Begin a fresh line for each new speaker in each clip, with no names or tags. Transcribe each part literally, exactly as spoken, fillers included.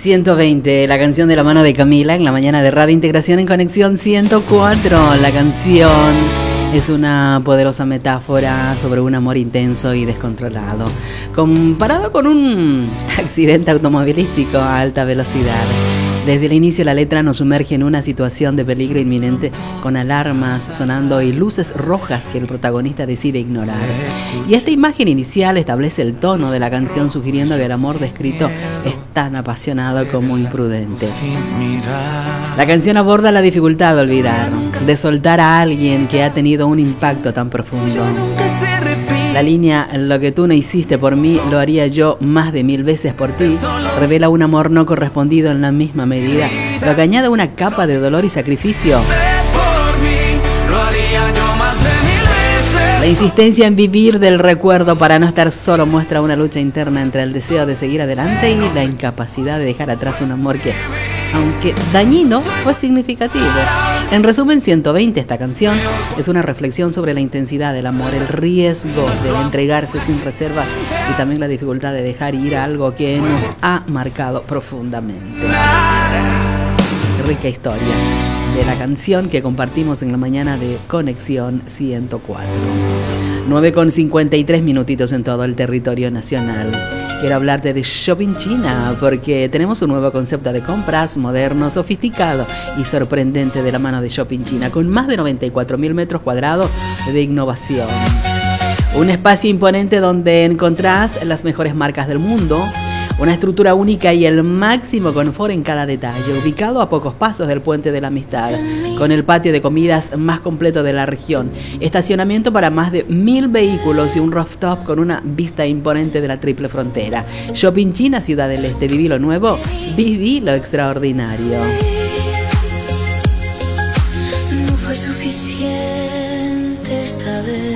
ciento veinte, la canción de la mano de Camila en la mañana de Radio Integración en Conexión ciento cuatro. La canción es una poderosa metáfora sobre un amor intenso y descontrolado, comparado con un accidente automovilístico a alta velocidad. Desde el inicio la letra nos sumerge en una situación de peligro inminente, con alarmas sonando y luces rojas que el protagonista decide ignorar. Y esta imagen inicial establece el tono de la canción, sugiriendo que el amor descrito es tan apasionado como imprudente. La canción aborda la dificultad de olvidar, de soltar a alguien que ha tenido un impacto tan profundo. La línea "lo que tú no hiciste por mí, lo haría yo más de mil veces por ti" revela un amor no correspondido en la misma medida, lo que añade una capa de dolor y sacrificio. La insistencia en vivir del recuerdo para no estar solo muestra una lucha interna entre el deseo de seguir adelante y la incapacidad de dejar atrás un amor que, aunque dañino, fue significativo. En resumen, ciento veinte, esta canción es una reflexión sobre la intensidad del amor, el riesgo de entregarse sin reservas y también la dificultad de dejar ir a algo que nos ha marcado profundamente. Rica historia de la canción que compartimos en la mañana de Conexión ciento cuatro. nueve con cincuenta y tres minutitos en todo el territorio nacional. Quiero hablarte de Shopping China porque tenemos un nuevo concepto de compras moderno, sofisticado y sorprendente de la mano de Shopping China, con más de noventa y cuatro mil metros cuadrados de innovación. Un espacio imponente donde encontrás las mejores marcas del mundo, una estructura única y el máximo confort en cada detalle, ubicado a pocos pasos del Puente de la Amistad, con el patio de comidas más completo de la región, estacionamiento para más de mil vehículos y un rooftop con una vista imponente de la triple frontera. Shopping China, Ciudad del Este, viví lo nuevo, viví lo extraordinario.
No fue suficiente esta vez.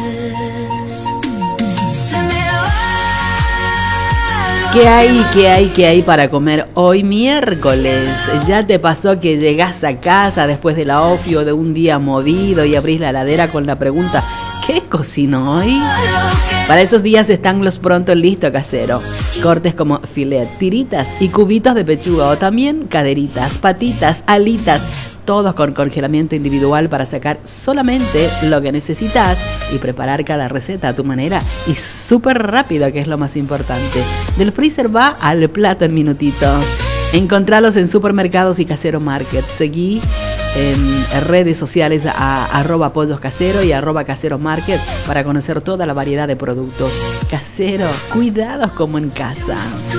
¿Qué hay, qué hay, qué hay para comer hoy miércoles? ¿Ya te pasó que llegás a casa después de la ofi o de un día movido y abrís la heladera con la pregunta ¿qué cocino hoy? Para esos días están los Pronto Listo Casero. Cortes como filet, tiritas y cubitos de pechuga o también caderitas, patitas, alitas, todos con congelamiento individual para sacar solamente lo que necesitas y preparar cada receta a tu manera y súper rápido, que es lo más importante. Del freezer va al plato en minutitos. Encontralos en supermercados y Casero Market. Seguí en redes sociales a arroba pollos casero y arroba casero market para conocer toda la variedad de productos. Casero, cuidados como en casa.